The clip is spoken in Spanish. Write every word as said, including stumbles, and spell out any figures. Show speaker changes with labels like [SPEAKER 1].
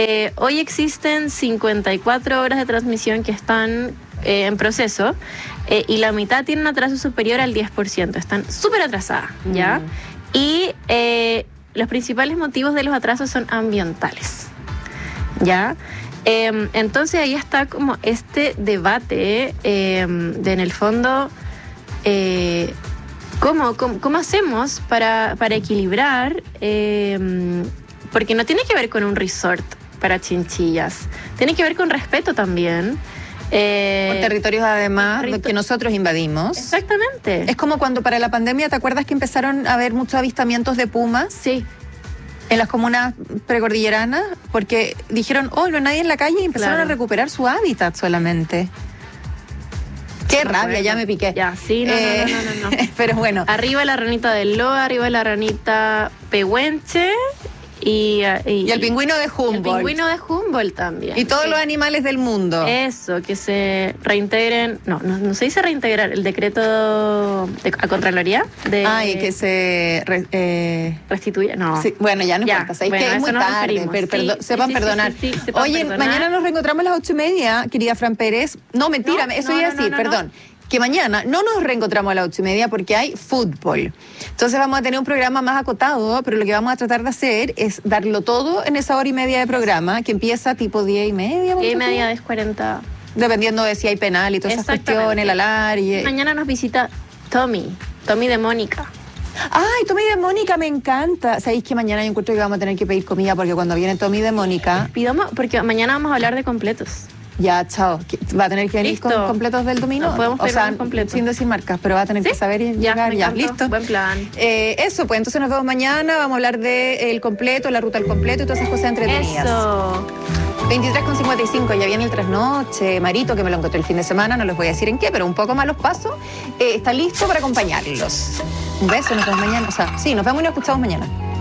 [SPEAKER 1] eh, hoy existen cincuenta y cuatro obras de transmisión que están eh, en proceso eh, y la mitad tienen un atraso superior al diez por ciento. Están súper atrasadas, ¿ya? Mm. Y eh, los principales motivos de los atrasos son ambientales, ¿ya? Eh, entonces ahí está como este debate eh, de, en el fondo, eh, ¿cómo, cómo, cómo hacemos para, para equilibrar? Eh, porque no tiene que ver con un resort para chinchillas, tiene que ver con respeto también.
[SPEAKER 2] Eh, Por territorios además territor que nosotros invadimos.
[SPEAKER 1] Exactamente.
[SPEAKER 2] Es como cuando para la pandemia, ¿te acuerdas que empezaron a haber muchos avistamientos de pumas?
[SPEAKER 1] Sí.
[SPEAKER 2] En las comunas precordilleranas, porque dijeron, oh, no hay nadie en la calle y empezaron claro. a recuperar su hábitat solamente. Qué no rabia, acuerdo. Ya me piqué.
[SPEAKER 1] Ya, sí, no, eh, no, no, no, no.
[SPEAKER 2] Pero bueno.
[SPEAKER 1] Arriba la ranita del Loa, arriba la ranita pehuenche. Y, y,
[SPEAKER 2] y el pingüino de Humboldt.
[SPEAKER 1] El pingüino de Humboldt también.
[SPEAKER 2] Y todos
[SPEAKER 1] sí.
[SPEAKER 2] los animales del mundo.
[SPEAKER 1] Eso, que se reintegren. No, no, no se dice reintegrar. El decreto de, a Contraloría. De,
[SPEAKER 2] Ay, que se re, eh,
[SPEAKER 1] restituya. No.
[SPEAKER 2] Sí, bueno, ya no ya, importa. Bueno, que es muy tarde. Per, perdo, sí, sepan sí, perdonar. Sí, sí, sepan Oye, perdonar. Mañana nos reencontramos a las ocho y media, querida Fran Pérez. No, mentira, no, eso no, iba a decir, no, no, perdón. No. Que mañana no nos reencontramos a las ocho y media porque hay fútbol. Entonces vamos a tener un programa más acotado, pero lo que vamos a tratar de hacer es darlo todo en esa hora y media de programa, que empieza tipo diez y media.
[SPEAKER 1] diez y media, diez cuarenta.
[SPEAKER 2] Dependiendo de si hay penal y todas esas cuestiones, la alargue.
[SPEAKER 1] Mañana nos visita Tommy, Tommy de Mónica.
[SPEAKER 2] Ay, Tommy de Mónica, me encanta. ¿Sabéis que mañana yo encuentro que vamos a tener que pedir comida? Porque cuando viene Tommy de Mónica...
[SPEAKER 1] Pidamos, porque mañana vamos a hablar de completos.
[SPEAKER 2] Ya, chao. Va a tener que venir
[SPEAKER 1] listo.
[SPEAKER 2] Con completos del dominó.
[SPEAKER 1] No, podemos
[SPEAKER 2] o sea,
[SPEAKER 1] completos.
[SPEAKER 2] Sin decir marcas, pero va a tener ¿Sí? que saber y
[SPEAKER 1] ya,
[SPEAKER 2] llegar. Ya, listo.
[SPEAKER 1] Buen plan.
[SPEAKER 2] Eh, eso, pues entonces nos vemos mañana. Vamos a hablar del completo, la ruta al completo y todas esas cosas entretenidas.
[SPEAKER 1] Eso.
[SPEAKER 2] veintitrés con cincuenta y cinco, ya viene el trasnoche. Marito, que me lo encontré el fin de semana, no les voy a decir en qué, pero un poco más los pasos. Eh, está listo para acompañarlos. Un beso, nos vemos mañana. O sea, sí, nos vemos y nos escuchamos mañana.